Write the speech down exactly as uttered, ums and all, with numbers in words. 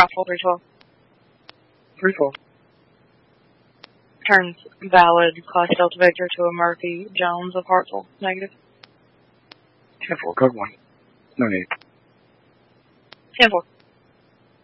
Crossville three twelve. three twelve. Turns valid Class Delta Victor to a Murphy Jones of Hartsville. Negative. ten four, code one. No need. ten four.